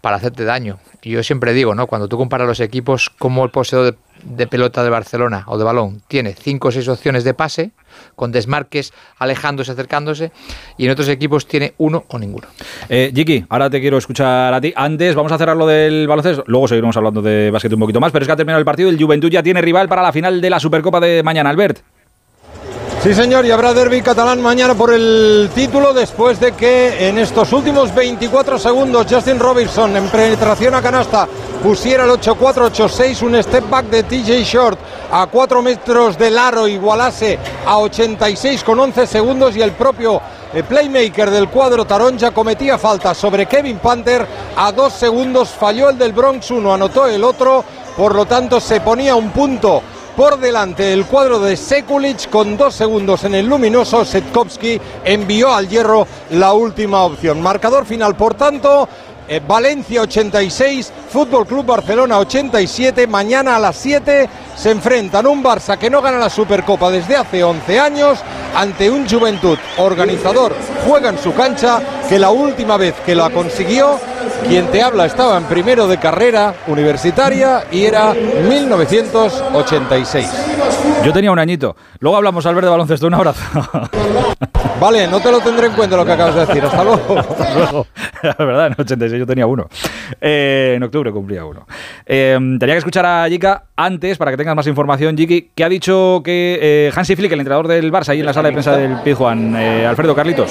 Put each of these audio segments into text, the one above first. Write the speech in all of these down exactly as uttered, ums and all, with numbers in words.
para hacerte daño. Y yo siempre digo, ¿no? Cuando tú comparas los equipos, como el poseedor de, de pelota de Barcelona o de balón tiene cinco o seis opciones de pase, con desmarques, alejándose, acercándose, y en otros equipos tiene uno o ninguno. Eh, Jiki, ahora te quiero escuchar a ti. Antes vamos a cerrar lo del baloncesto, luego seguiremos hablando de básquet un poquito más, pero es que ha terminado el partido, el Joventut ya tiene rival para la final de la Supercopa de mañana, Albert. Sí, señor, y habrá derbi catalán mañana por el título después de que en estos últimos veinticuatro segundos Justin Robinson en penetración a canasta pusiera el ocho cuatro ocho seis, un step back de T J Short a cuatro metros del aro igualase a ochenta y seis con once segundos, y el propio eh, playmaker del cuadro taronja cometía falta sobre Kevin Panther a dos segundos, falló el del Bronx uno, anotó el otro, por lo tanto se ponía un punto por delante el cuadro de Sekulic con dos segundos en el luminoso. Setkowski envió al hierro la última opción. Marcador final, por tanto, eh, Valencia ochenta y seis, Fútbol Club Barcelona ochenta y siete. Mañana a las siete se enfrentan un Barça que no gana la Supercopa desde hace once años ante un Joventut organizador, juega en su cancha, que la última vez que la consiguió, quien te habla estaba en primero de carrera universitaria y era mil novecientos ochenta y seis. Yo tenía un añito. Luego hablamos, Albert, de baloncesto. Un abrazo. Vale, no te lo tendré en cuenta lo que acabas de decir. Hasta luego. Hasta luego. La verdad, en ochenta y seis yo tenía uno. Eh, en octubre cumplía uno. Eh, tenía que escuchar a Jika antes, para que tengas más información, Jiki, que ha dicho que eh, Hansi Flick, el entrenador del Barça, ahí en la sala de prensa del Pizjuán, eh, Alfredo, Carlitos.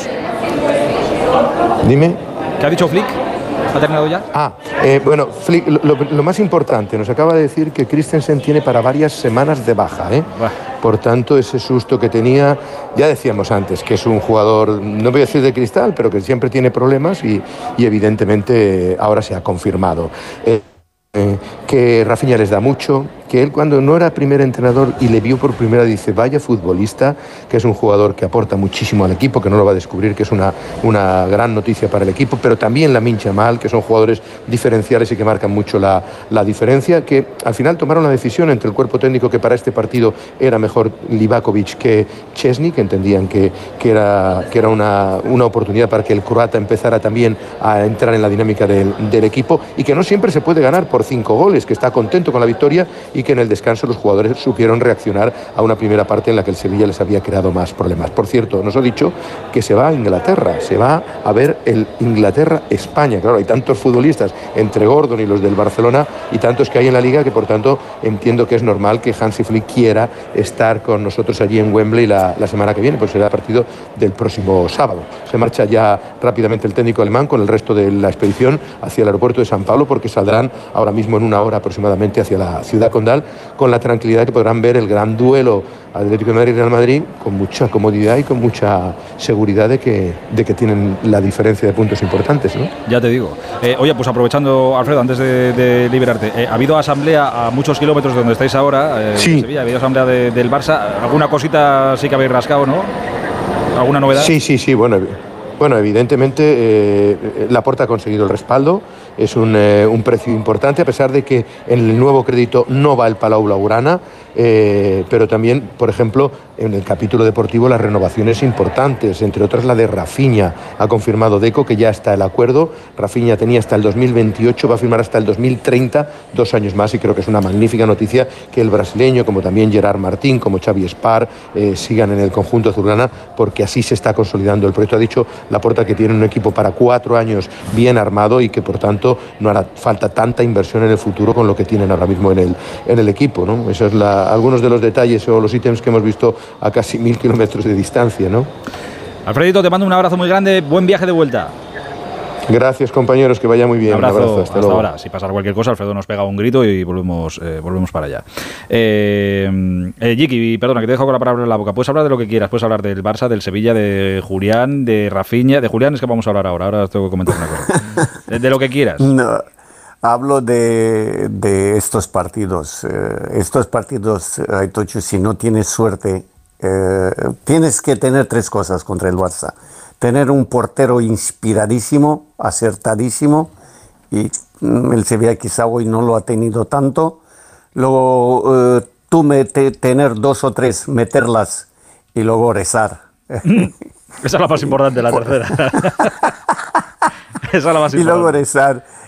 Dime. ¿Qué ha dicho Flick? ¿Ha terminado ya? Ah, eh, bueno, Flick, lo, lo más importante, nos acaba de decir que Christensen tiene para varias semanas de baja, ¿eh? Por tanto, ese susto que tenía, ya decíamos antes, que es un jugador, no voy a decir de cristal, pero que siempre tiene problemas y, y evidentemente ahora se ha confirmado. Eh, eh, que Rafinha les da mucho, que él cuando no era primer entrenador y le vio por primera dice, vaya futbolista, que es un jugador que aporta muchísimo al equipo, que no lo va a descubrir, que es una, una gran noticia para el equipo, pero también Lamine Yamal, que son jugadores diferenciales y que marcan mucho la, la diferencia, que al final tomaron la decisión entre el cuerpo técnico que para este partido era mejor Livakovic que Chesney, que entendían que, que era, que era una, una oportunidad para que el croata empezara también a entrar en la dinámica del, del equipo, y que no siempre se puede ganar por cinco goles, que está contento con la victoria y que en el descanso los jugadores supieron reaccionar a una primera parte en la que el Sevilla les había creado más problemas. Por cierto, nos ha dicho que se va a Inglaterra, se va a ver el Inglaterra-España. Claro, hay tantos futbolistas entre Gordon y los del Barcelona y tantos que hay en la Liga que por tanto entiendo que es normal que Hansi Flick quiera estar con nosotros allí en Wembley la, la semana que viene, pues será a partir del próximo sábado. Se marcha ya rápidamente el técnico alemán con el resto de la expedición hacia el aeropuerto de San Pablo, porque saldrán ahora mismo en una hora aproximadamente hacia la ciudad condal, con la tranquilidad que podrán ver el gran duelo Atlético de Madrid y Real Madrid con mucha comodidad y con mucha seguridad de que, de que tienen la diferencia de puntos importantes, ¿no? Ya te digo. Eh, oye, pues aprovechando, Alfredo, antes de, de liberarte, eh, ha habido asamblea a muchos kilómetros de donde estáis ahora, eh, sí. en Sevilla, ha habido asamblea de, del Barça. ¿Alguna cosita sí que habéis rascado, no? ¿Alguna novedad? Sí, sí, sí, bueno, bueno evidentemente eh, Laporta ha conseguido el respaldo. Es un, eh, un precio importante, a pesar de que en el nuevo crédito no va el Palau Blaugrana, eh, pero también, por ejemplo, en el capítulo deportivo las renovaciones importantes, entre otras la de Rafinha. Ha confirmado Deco que ya está el acuerdo. Rafinha tenía hasta el dos mil veintiocho, va a firmar hasta el dos mil treinta, dos años más, y creo que es una magnífica noticia que el brasileño, como también Gerard Martín, como Xavi Spar, eh, sigan en el conjunto azulgrana, porque así se está consolidando el proyecto. Ha dicho Laporta que tiene un equipo para cuatro años bien armado y que por tanto no hará falta tanta inversión en el futuro con lo que tienen ahora mismo en el, en el equipo, ¿no? Esos son algunos de los detalles o los ítems que hemos visto a casi mil kilómetros de distancia, ¿no? Alfredito, te mando un abrazo muy grande, buen viaje de vuelta. Gracias, compañeros, que vaya muy bien. Un abrazo, un abrazo hasta, hasta ahora. Si pasa cualquier cosa, Alfredo nos pega un grito y volvemos, eh, volvemos para allá. Eh, eh, Jiki, perdona, que te dejo con la palabra en la boca. Puedes hablar de lo que quieras, puedes hablar del Barça, del Sevilla, de Julián, de Rafinha. De Julián es que vamos a hablar ahora, ahora tengo que comentar una cosa. De, de lo que quieras. No, hablo de, de estos partidos. Eh, estos partidos, Aitocho, si no tienes suerte, eh, tienes que tener tres cosas contra el Barça. Tener un portero inspiradísimo, acertadísimo, y el Sevilla quizá hoy no lo ha tenido tanto. Luego eh, tú mete, tener dos o tres, meterlas y luego rezar. Esa es la más importante, la tercera. Esa es la más importante. Y luego rezar.